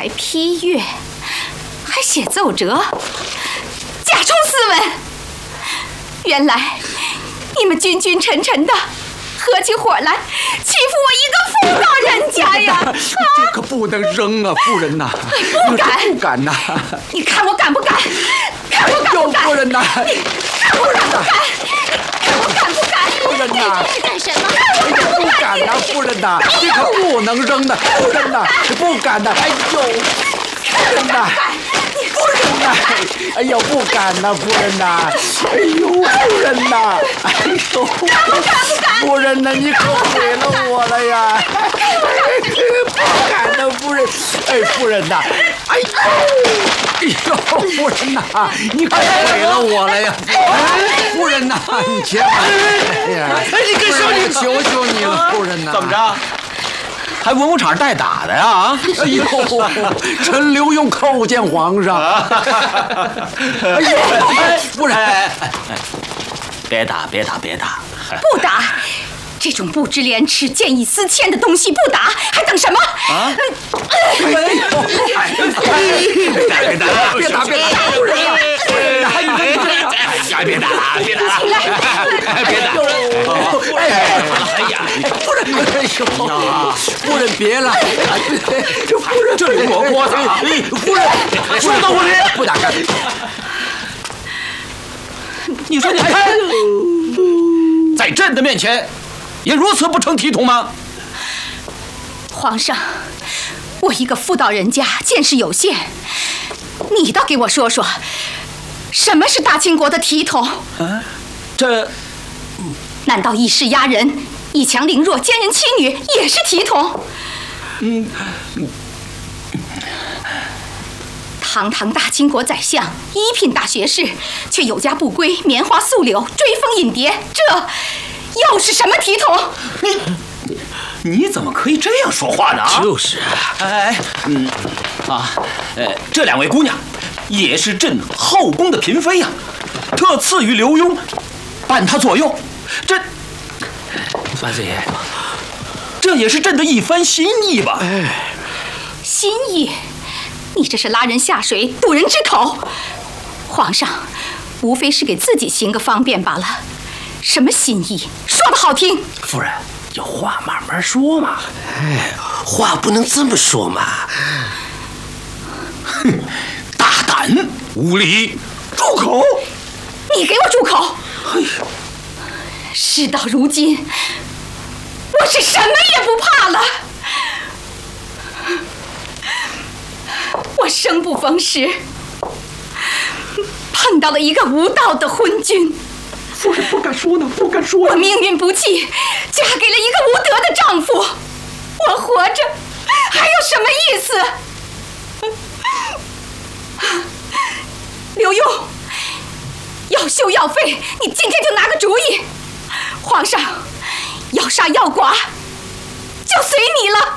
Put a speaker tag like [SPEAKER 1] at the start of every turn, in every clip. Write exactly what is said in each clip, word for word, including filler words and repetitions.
[SPEAKER 1] 还批阅，还写奏折，假充斯文。原来你们君君臣臣的合起伙来欺负我一个妇道人家呀！啊、
[SPEAKER 2] 这可不能扔啊，夫人呐！
[SPEAKER 1] 不敢，
[SPEAKER 2] 不敢呐！
[SPEAKER 1] 你看我敢不敢？看我敢不敢？
[SPEAKER 2] 夫人呐！
[SPEAKER 1] 看我敢不敢？看我敢不敢？
[SPEAKER 2] 夫人呐！
[SPEAKER 1] 这是干什么？
[SPEAKER 2] 不敢呐，夫人呐！这可不能扔的，夫人呐！不敢呐！哎呦，夫人呐！夫人呐！哎呦，不敢呐，夫人呐！哎呦，夫人呐！哎呦，夫人呐，你可毁了我了呀！不敢呐，夫人！哎，夫人呐！哎呦，哎呦，夫人呐，你可毁了我了呀！夫人呐，你千万！哎呀，
[SPEAKER 3] 你跟上你
[SPEAKER 2] 求求你了，夫人呐！
[SPEAKER 3] 怎么着？还文武场带打的呀？啊！
[SPEAKER 2] 哎呦，臣刘墉叩见皇上。哎呦，夫人，
[SPEAKER 3] 别打，别打，别打！
[SPEAKER 1] 不打！这种不知廉耻、见异思迁的东西不打，还等什么？啊！
[SPEAKER 2] 哎呦！别打，别打，别打，别打！夫人啊！哎呀，别打了，别打了！别打！哎呀，夫人，哎呦，夫人别了！这夫人，
[SPEAKER 3] 这里我锅子！
[SPEAKER 2] 夫人，
[SPEAKER 3] 说到我这
[SPEAKER 2] 不打开。
[SPEAKER 3] 你说你还在朕的面前，也如此不成体统吗？
[SPEAKER 1] 皇上，我一个妇道人家，见识有限，你倒给我说说，什么是大清国的体统？
[SPEAKER 3] 啊，这
[SPEAKER 1] 难道以势压人、以强凌弱、奸人欺女也是体统？
[SPEAKER 3] 嗯。
[SPEAKER 1] 堂堂大清国宰相，一品大学士，却有家不归，棉花素柳，追风饮蝶，这又是什么体统？
[SPEAKER 3] 你你怎么可以这样说话呢？
[SPEAKER 2] 就是啊，
[SPEAKER 3] 哎，嗯，啊，呃，这两位姑娘也是朕后宫的嫔妃呀，特赐予刘墉，伴他左右，这
[SPEAKER 2] 万岁爷，
[SPEAKER 3] 这也是朕的一番心意吧？
[SPEAKER 2] 哎，
[SPEAKER 1] 心意？你这是拉人下水，堵人之口。皇上无非是给自己行个方便罢了，什么心意？说得好听。
[SPEAKER 3] 夫人，有话慢慢说嘛。
[SPEAKER 4] 哎，话不能这么说嘛。
[SPEAKER 3] 哼，大胆无礼，住口！
[SPEAKER 1] 你给我住口！
[SPEAKER 3] 哎呀，
[SPEAKER 1] 事到如今，我是什么也不怕了。我生不逢时，碰到了一个无道的昏君。
[SPEAKER 2] 夫人不敢说呢，不敢说。
[SPEAKER 1] 我命运不济，嫁给了一个无德的丈夫，我活着还有什么意思？刘墉，要修要废，你今天就拿个主意。皇上要杀要剐，就随你了。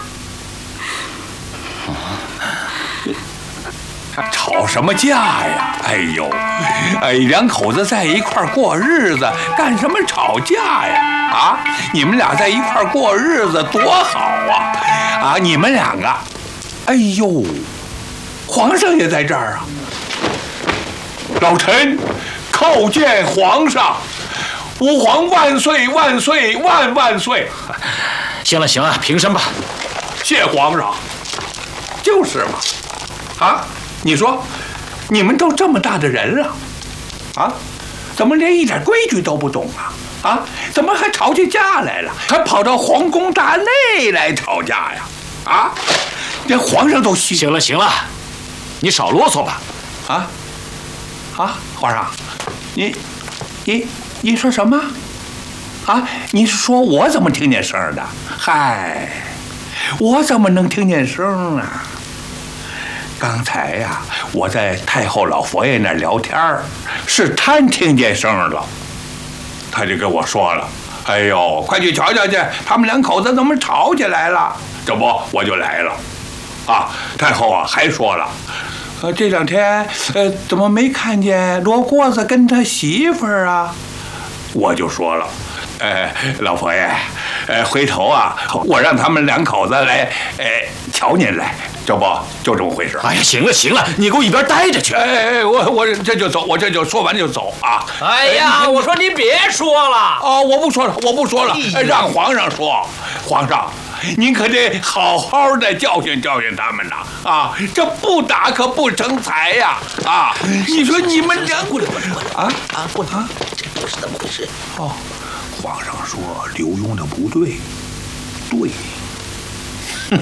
[SPEAKER 5] 吵什么架呀？哎呦，哎，两口子在一块过日子，干什么吵架呀？啊，你们俩在一块过日子多好啊！啊，你们两个，哎呦，皇上也在这儿啊！老臣叩见皇上，吾皇万岁万岁万万岁！
[SPEAKER 3] 行了行了，平身吧。
[SPEAKER 5] 谢皇上。就是嘛，啊。你说，你们都这么大的人了，啊，怎么连一点规矩都不懂啊？啊，怎么还吵起架来了？还跑到皇宫大内来吵架呀？啊，连皇上都虚。
[SPEAKER 3] 行了行了，你少啰嗦吧。
[SPEAKER 5] 啊，啊，皇上，你，你，你说什么？啊，你是说我怎么听见声的？嗨，我怎么能听见声啊？刚才呀、啊，我在太后老佛爷那儿聊天儿，是他听见声了，他就跟我说了：“哎呦，快去瞧瞧去，他们两口子怎么吵起来了？”这不，我就来了。啊，太后啊，还说了，呃，这两天呃，怎么没看见罗锅子跟他媳妇儿啊？我就说了。哎，老佛爷，哎，回头啊，我让他们两口子来，哎，瞧您来， 这不就这么回事？
[SPEAKER 3] 哎呀，行了行了，你给我一边待着去！
[SPEAKER 5] 哎哎，我我这就走，我这就说完就走啊！
[SPEAKER 6] 哎呀，我说你别说了
[SPEAKER 5] 哦，我不说了，我不说了，让皇上说。皇上，您可得好好的教训教训他们呐！啊，这不打可不成才呀！啊，你说你们两
[SPEAKER 4] 过来过来过来
[SPEAKER 5] 啊
[SPEAKER 4] 啊过来啊，这这是怎么回事？
[SPEAKER 5] 哦，皇上说刘墉的不对，对。
[SPEAKER 3] 哼，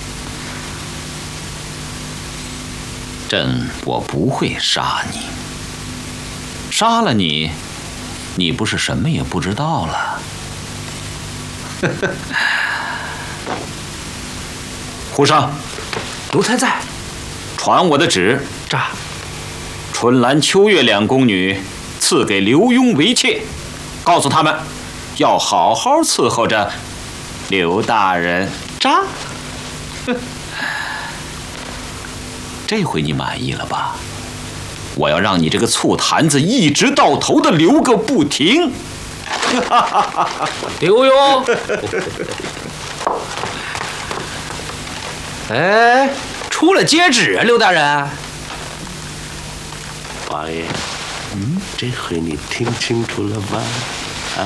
[SPEAKER 3] 朕我不会杀你，杀了你，你不是什么也不知道了。胡商，
[SPEAKER 6] 奴才在。
[SPEAKER 3] 传我的旨，
[SPEAKER 6] 这
[SPEAKER 3] 春兰、秋月两宫女赐给刘墉为妾，告诉他们要好好伺候着刘大人。扎，这回你满意了吧？我要让你这个醋坛子一直到头的流个不停。
[SPEAKER 6] 刘墉，哎，出了接旨啊，刘大人。
[SPEAKER 4] 八爷，嗯，这回你听清楚了吧？啊，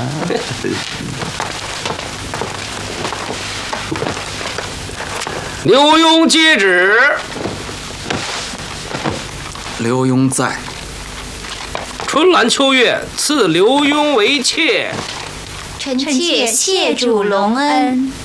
[SPEAKER 6] 刘墉接旨。
[SPEAKER 2] 刘墉在。
[SPEAKER 6] 春兰秋月赐刘墉为妾。
[SPEAKER 7] 臣妾谢主隆恩。